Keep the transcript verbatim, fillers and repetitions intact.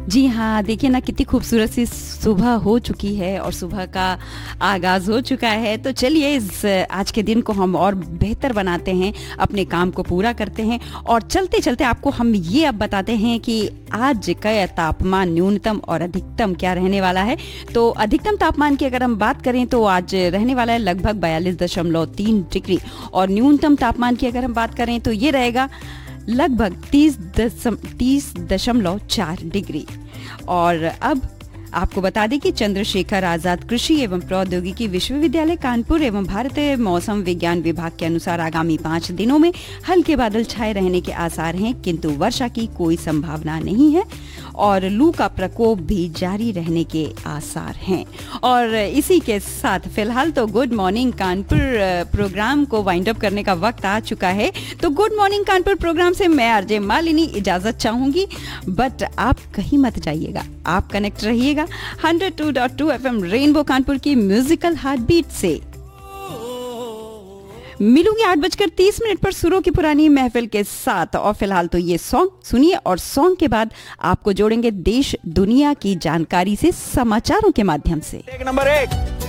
जी हाँ, देखिए ना कितनी खूबसूरत सी सुबह हो चुकी है और सुबह का आगाज़ हो चुका है। तो चलिए इस आज के दिन को हम और बेहतर बनाते हैं, अपने काम को पूरा करते हैं और चलते चलते आपको हम ये अब बताते हैं कि आज का तापमान न्यूनतम और अधिकतम क्या रहने वाला है। तो अधिकतम तापमान की अगर हम बात करें तो आज रहने वाला है लगभग बयालीस दशमलव तीन डिग्री और न्यूनतम तापमान की अगर हम बात करें तो ये रहेगा लगभग तीस दशम तीस दशमलव चार डिग्री। और अब आपको बता दें कि चंद्रशेखर आजाद कृषि एवं प्रौद्योगिकी विश्वविद्यालय कानपुर एवं भारतीय मौसम विज्ञान विभाग के अनुसार आगामी पाँच दिनों में हल्के बादल छाए रहने के आसार हैं, किंतु वर्षा की कोई संभावना नहीं है और लू का प्रकोप भी जारी रहने के आसार हैं। और इसी के साथ फिलहाल तो गुड मॉर्निंग कानपुर प्रोग्राम को वाइंड अप करने का वक्त आ चुका है। तो गुड मॉर्निंग कानपुर प्रोग्राम से मैं आरजे मालिनी इजाजत चाहूंगी, बट आप कहीं मत जाइएगा, आप कनेक्ट रहिएगा one oh two point two FM rainbow Kanpur की म्यूजिकल हार्ट बीट से। मिलूंगी आठ बजकर तीस मिनट पर सुरों की पुरानी महफिल के साथ। और फिलहाल तो ये सॉन्ग सुनिए और सॉन्ग के बाद आपको जोड़ेंगे देश दुनिया की जानकारी से समाचारों के माध्यम से। नंबर एक